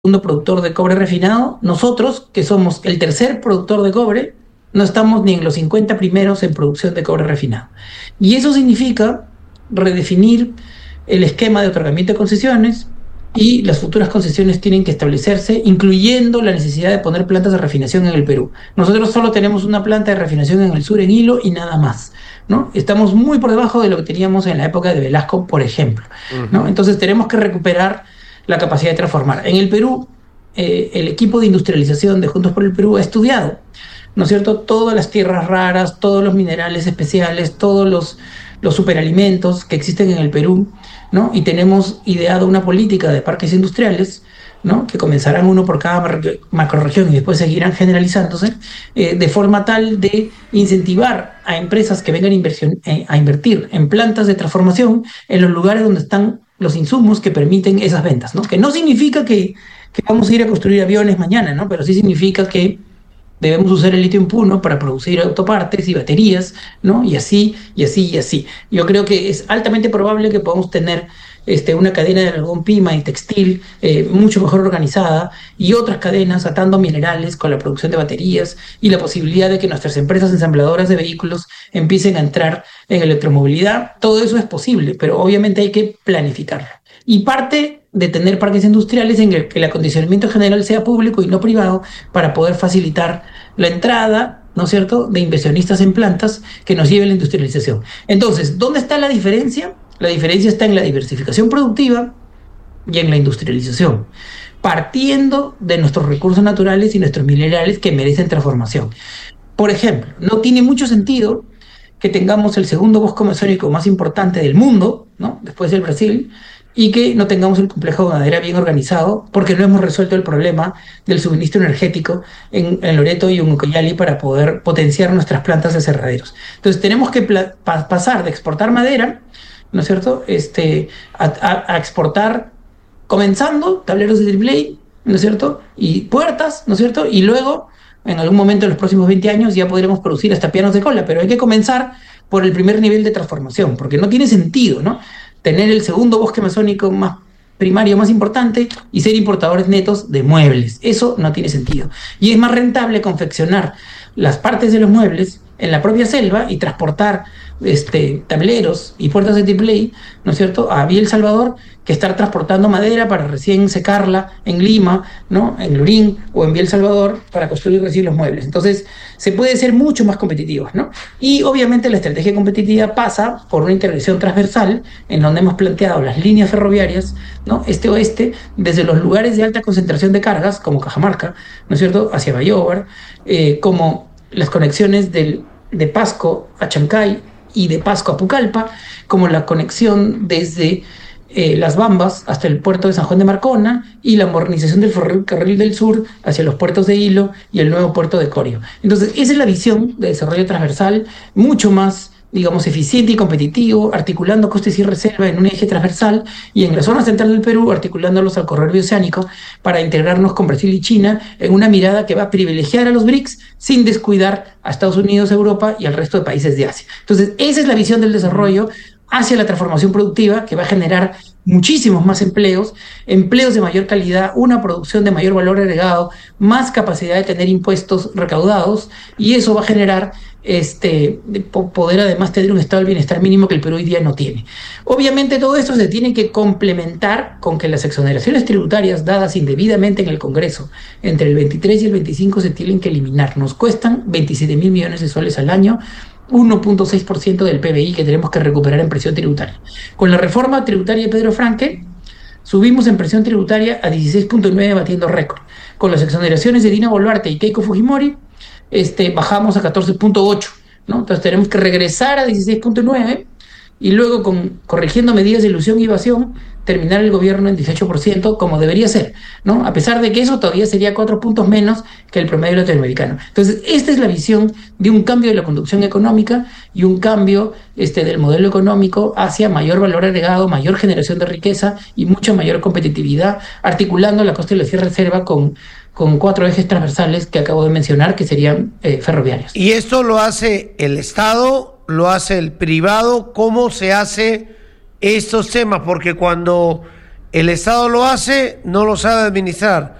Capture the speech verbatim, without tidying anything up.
segundo productor de cobre refinado, nosotros, que somos el tercer productor de cobre, no estamos ni en los cincuenta primeros en producción de cobre refinado. Y eso significa redefinir el esquema de otorgamiento de concesiones, y las futuras concesiones tienen que establecerse, incluyendo la necesidad de poner plantas de refinación en el Perú. Nosotros solo tenemos una planta de refinación en el sur, en Ilo, y nada más, ¿no? Estamos muy por debajo de lo que teníamos en la época de Velasco, por ejemplo, ¿no? Entonces tenemos que recuperar la capacidad de transformar. En el Perú, eh, el equipo de industrialización de Juntos por el Perú ha estudiado, ¿no es cierto?, todas las tierras raras, todos los minerales especiales, todos los, los superalimentos que existen en el Perú, ¿no? Y tenemos ideado una política de parques industriales, ¿no?, que comenzarán uno por cada macrorregión y después seguirán generalizándose, eh, de forma tal de incentivar a empresas que vengan a, inversión, eh, a invertir en plantas de transformación en los lugares donde están los insumos que permiten esas ventas, ¿no? Que no significa que, que vamos a ir a construir aviones mañana, ¿no? Pero sí significa que debemos usar el litio en Puno para producir autopartes y baterías, ¿no? Y así, y así, y así. Yo creo que es altamente probable que podamos tener este, una cadena de algodón pima y textil eh, mucho mejor organizada, y otras cadenas atando minerales con la producción de baterías, y la posibilidad de que nuestras empresas ensambladoras de vehículos empiecen a entrar en electromovilidad. Todo eso es posible, pero obviamente hay que planificarlo. Y parte de tener parques industriales en el que el acondicionamiento general sea público y no privado, para poder facilitar la entrada, ¿no es cierto?, de inversionistas en plantas que nos lleven a la industrialización. Entonces, ¿dónde está la diferencia? La diferencia está en la diversificación productiva y en la industrialización, partiendo de nuestros recursos naturales y nuestros minerales que merecen transformación. Por ejemplo, no tiene mucho sentido que tengamos el segundo bosque amazónico más importante del mundo, ¿no?, después del Brasil, y que no tengamos el complejo de madera bien organizado, porque no hemos resuelto el problema del suministro energético en, en Loreto y en Ucayali para poder potenciar nuestras plantas de aserraderos. Entonces tenemos que pa pasar de exportar madera, ¿no es cierto?, este, a, a, a exportar, comenzando tableros de triple A, ¿no es cierto?, y puertas, ¿no es cierto?, y luego, en algún momento en los próximos veinte años, ya podremos producir hasta pianos de cola, pero hay que comenzar por el primer nivel de transformación, porque no tiene sentido, ¿no?, tener el segundo bosque amazónico más primario, más importante, y ser importadores netos de muebles. Eso no tiene sentido. Y es más rentable confeccionar las partes de los muebles en la propia selva y transportar este, tableros y puertas de triple A, ¿no es cierto?, a Villa El Salvador, que estar transportando madera para recién secarla en Lima, ¿no?, en Lurín o en Villa El Salvador, para construir recién los muebles. Entonces, se puede ser mucho más competitivos, ¿no? Y obviamente la estrategia competitiva pasa por una integración transversal, en donde hemos planteado las líneas ferroviarias, ¿no?, este-oeste, desde los lugares de alta concentración de cargas, como Cajamarca, ¿no es cierto?, hacia Bayóvar, eh, como las conexiones del, de Pasco a Chancay y de Pasco a Pucallpa, como la conexión desde eh, Las Bambas hasta el puerto de San Juan de Marcona, y la modernización del ferrocarril del sur hacia los puertos de Hilo y el nuevo puerto de Corio. Entonces, esa es la visión de desarrollo transversal, mucho más, digamos, eficiente y competitivo, articulando costes y reserva en un eje transversal, y en la zona central del Perú, articulándolos al corredor bioceánico para integrarnos con Brasil y China en una mirada que va a privilegiar a los B R I C S sin descuidar a Estados Unidos, Europa y al resto de países de Asia. Entonces, esa es la visión del desarrollo hacia la transformación productiva, que va a generar muchísimos más empleos, empleos de mayor calidad, una producción de mayor valor agregado, más capacidad de tener impuestos recaudados, y eso va a generar este, poder además tener un estado del bienestar mínimo que el Perú hoy día no tiene. Obviamente todo esto se tiene que complementar con que las exoneraciones tributarias dadas indebidamente en el Congreso entre el veintitrés y el veinticinco se tienen que eliminar. Nos cuestan veintisiete mil millones de soles al año, uno punto seis por ciento del P B I que tenemos que recuperar en presión tributaria. Con la reforma tributaria de Pedro Franque, subimos en presión tributaria a dieciséis punto nueve, batiendo récord. Con las exoneraciones de Dina Boluarte y Keiko Fujimori, este, bajamos a catorce punto ocho, ¿no? Entonces tenemos que regresar a dieciséis punto nueve, y luego, con, corrigiendo medidas de ilusión y evasión, terminar el gobierno en dieciocho por ciento, como debería ser, ¿no? A pesar de que eso todavía sería cuatro puntos menos que el promedio latinoamericano. Entonces, esta es la visión de un cambio de la conducción económica y un cambio este, del modelo económico hacia mayor valor agregado, mayor generación de riqueza y mucha mayor competitividad, articulando la costa y la sierra reserva con, con cuatro ejes transversales que acabo de mencionar, que serían eh, ferroviarios. ¿Y esto lo hace el Estado, lo hace el privado? ¿Cómo se hace estos temas? Porque cuando El Estado lo hace, no lo sabe administrar.